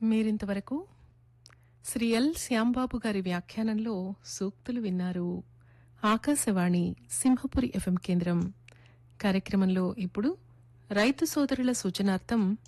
మీరింతవరకు శ్రీ ఎల్ శ్యాంబాబు గారి వ్యాఖ్యానంలో సూక్తులు విన్నారు. ఆకాశవాణి సింహపురి ఎఫ్ఎం కేంద్రం. కార్యక్రమంలో ఇప్పుడు రైతు సోదరుల సూచనార్థం